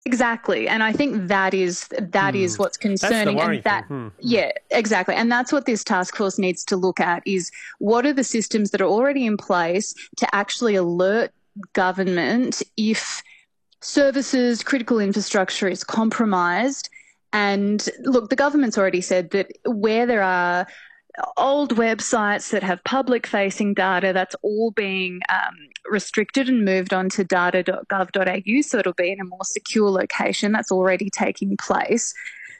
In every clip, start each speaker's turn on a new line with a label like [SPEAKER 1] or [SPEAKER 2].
[SPEAKER 1] Exactly. And I think that is what's
[SPEAKER 2] That's the
[SPEAKER 1] concerning. And
[SPEAKER 2] worrying thing.
[SPEAKER 1] that, yeah, exactly. And that's what this task force needs to look at is what are the systems that are already in place to actually alert government if services, critical infrastructure is compromised. And look, the government's already said that where there are old websites that have public facing data, that's all being restricted and moved on to data.gov.au. So it'll be in a more secure location. That's already taking place.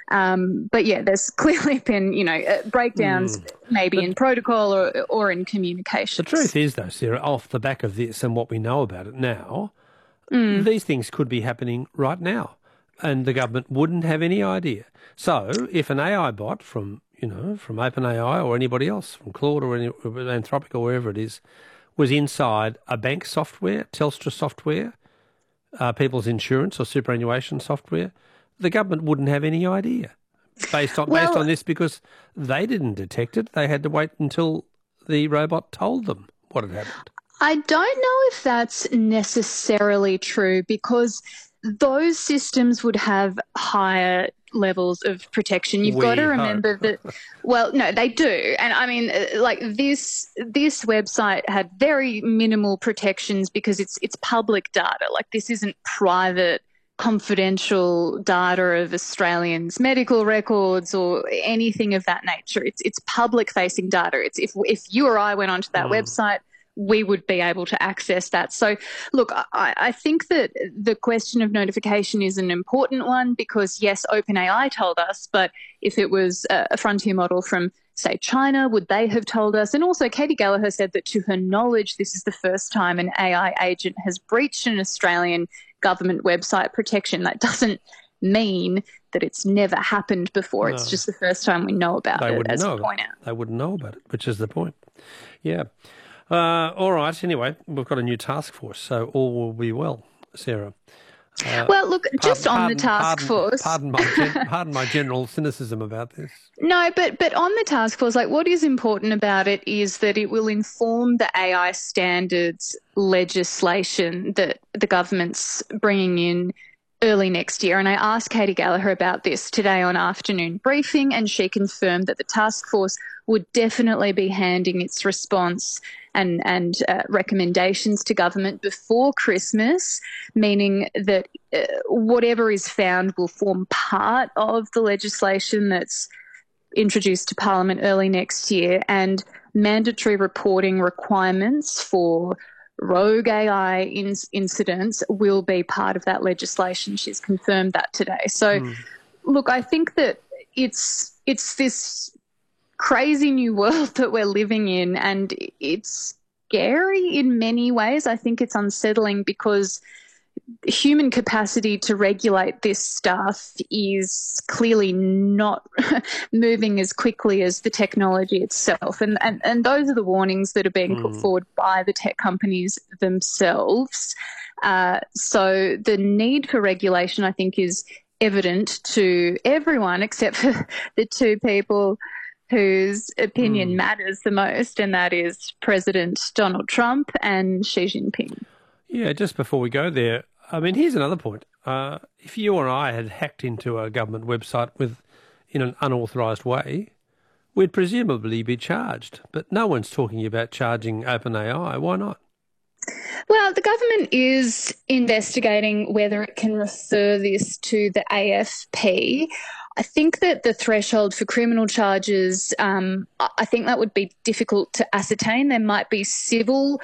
[SPEAKER 1] But yeah, there's clearly been, breakdowns maybe in
[SPEAKER 2] But
[SPEAKER 1] protocol or in
[SPEAKER 2] the
[SPEAKER 1] communications.
[SPEAKER 2] truth is, though, Sarah, off the back of this and what we know about it now, these things could be happening right now, and the government wouldn't have any idea. So, if an AI bot from OpenAI or anybody else, from Claude or Anthropic or wherever it is, was inside a bank software, Telstra software, people's insurance or superannuation software, the government wouldn't have any idea based on
[SPEAKER 1] Well,
[SPEAKER 2] this because they didn't detect it. They had to wait until the robot told them what had happened.
[SPEAKER 1] I don't know if that's necessarily true because those systems would have higher levels of protection. You've got to
[SPEAKER 2] We hope.
[SPEAKER 1] remember that, well, no, they do. And I mean, like this website had very minimal protections because it's public data. Like this isn't private confidential data of Australians' medical records or anything of that nature. It's public facing data. It's if you or I went onto that website, we would be able to access that. So, look, I think that the question of notification is an important one because, yes, OpenAI told us, but if it was a frontier model from, say, China, would they have told us? And also, Katie Gallagher said that to her knowledge, this is the first time an AI agent has breached an Australian government website protection. That doesn't mean that it's never happened before. It's
[SPEAKER 2] No,
[SPEAKER 1] just the first time we know about
[SPEAKER 2] they
[SPEAKER 1] it,
[SPEAKER 2] wouldn't
[SPEAKER 1] as you
[SPEAKER 2] know.
[SPEAKER 1] point out.
[SPEAKER 2] They wouldn't know about it, which is the point. Yeah. All right. Anyway, we've got a new task force, so all will be well, Sarah.
[SPEAKER 1] Well, look,
[SPEAKER 2] Pardon,
[SPEAKER 1] just on the
[SPEAKER 2] pardon,
[SPEAKER 1] task
[SPEAKER 2] pardon,
[SPEAKER 1] force.
[SPEAKER 2] pardon pardon my general cynicism about this.
[SPEAKER 1] No, but on the task force, like what is important about it is that it will inform the AI standards legislation that the government's bringing in early next year. And I asked Katie Gallagher about this today on afternoon briefing, and she confirmed that the task force would definitely be handing its response and recommendations to government before Christmas, meaning that whatever is found will form part of the legislation that's introduced to Parliament early next year, and mandatory reporting requirements for rogue AI incidents will be part of that legislation. She's confirmed that today. So, look, I think that it's this crazy new world that we're living in, and it's scary in many ways. I think it's unsettling because human capacity to regulate this stuff is clearly not moving as quickly as the technology itself. And those are the warnings that are being put forward by the tech companies themselves. So the need for regulation, I think, is evident to everyone except for the two people whose opinion matters the most, and that is President Donald Trump and Xi Jinping.
[SPEAKER 2] Yeah, just before we go there, I mean, here's another point. If you or I had hacked into a government website in an unauthorised way, we'd presumably be charged. But no one's talking about charging OpenAI. Why not?
[SPEAKER 1] Well, the government is investigating whether it can refer this to the AFP. I think that the threshold for criminal charges, I think that would be difficult to ascertain. There might be civil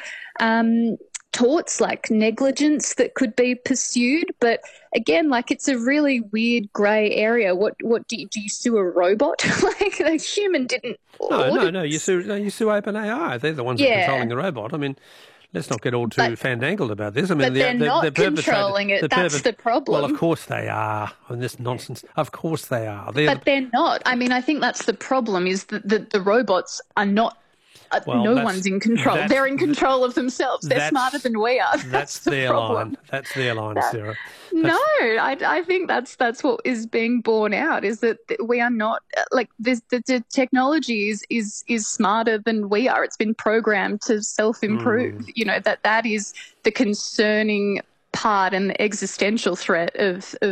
[SPEAKER 1] torts like negligence that could be pursued, but again, like it's a really weird grey area. What do you sue a robot? Like a human didn't order.
[SPEAKER 2] No. You sue OpenAI. They're the ones that are
[SPEAKER 1] Yeah,
[SPEAKER 2] controlling the robot. I mean, let's not get all too
[SPEAKER 1] but
[SPEAKER 2] fandangled about this. I mean,
[SPEAKER 1] they're not controlling it. That's the
[SPEAKER 2] Well, of
[SPEAKER 1] problem.
[SPEAKER 2] course they are. On this nonsense, of course they are.
[SPEAKER 1] But they're not. I mean, I think that's the problem is that the robots are not.
[SPEAKER 2] Well,
[SPEAKER 1] No one's in control. They're in control of themselves. They're smarter than we are. That's the
[SPEAKER 2] their
[SPEAKER 1] problem.
[SPEAKER 2] line. That's their line,
[SPEAKER 1] That-
[SPEAKER 2] Sarah.
[SPEAKER 1] no, I think that's what is being borne out is that we are not like this. The technology is smarter than we are. It's been programmed to self-improve. You know that is the concerning part and the existential threat of